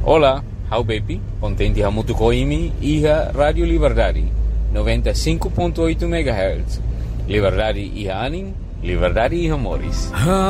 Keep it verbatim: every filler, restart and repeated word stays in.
Olá, how baby, contente hamutu koimi iha Radio Liberdade, noventa e cinco ponto oito megahertz. Liberdade iha anim, liberdade iha moris.